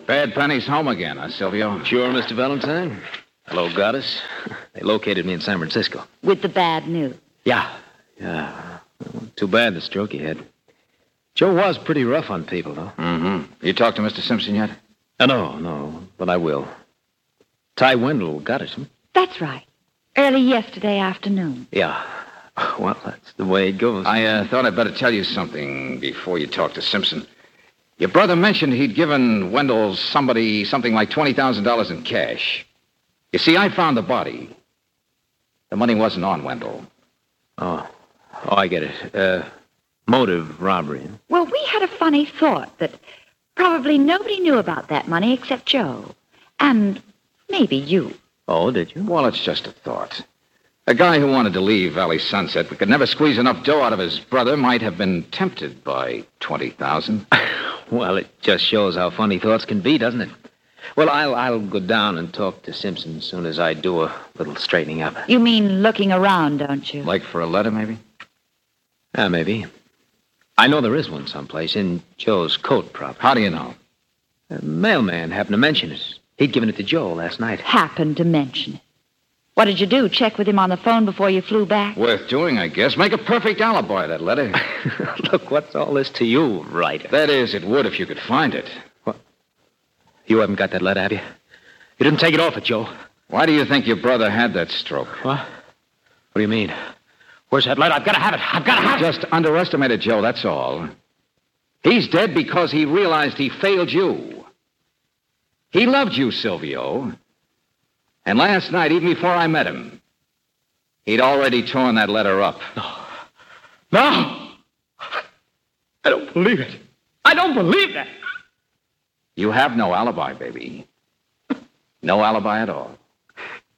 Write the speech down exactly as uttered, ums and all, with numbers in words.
Bad Penny's home again, huh, Silvio? Sure, Mister Valentine. Hello, Goddess. They located me in San Francisco. With the bad news. Yeah. Yeah. Too bad the stroke he had. Joe was pretty rough on people, though. Mm-hmm. You talked to Mister Simpson yet? Uh, no, no, but I will. Ty Wendell got it, huh? That's right. Early yesterday afternoon. Yeah. Well, that's the way it goes. I uh, thought I'd better tell you something before you talk to Simpson. Your brother mentioned he'd given Wendell somebody something like twenty thousand dollars in cash. You see, I found the body. The money wasn't on Wendell. Oh. Oh, I get it. Uh, motive robbery. Well, we had a funny thought that probably nobody knew about that money except Joe. And maybe you. Oh, did you? Well, it's just a thought. A guy who wanted to leave Valley Sunset but could never squeeze enough dough out of his brother might have been tempted by twenty thousand dollars. Well, it just shows how funny thoughts can be, doesn't it? Well, I'll I'll go down and talk to Simpson as soon as I do a little straightening up. You mean looking around, don't you? Like for a letter, maybe? Yeah, maybe. I know there is one someplace, in Joe's coat, probably. How do you know? A mailman happened to mention it. He'd given it to Joe last night. Happened to mention it. What did you do? Check with him on the phone before you flew back? Worth doing, I guess. Make a perfect alibi, that letter. Look, what's all this to you, writer? That is, it would if you could find it. What? You haven't got that letter, have you? You didn't take it off it, Joe. Why do you think your brother had that stroke? What? What do you mean? Where's that letter? I've got to have it. I've got to have it. Just underestimated Joe, that's all. He's dead because he realized he failed you. He loved you, Silvio. And last night, even before I met him, he'd already torn that letter up. No. No! I don't believe it. I don't believe that. You have no alibi, baby. No alibi at all.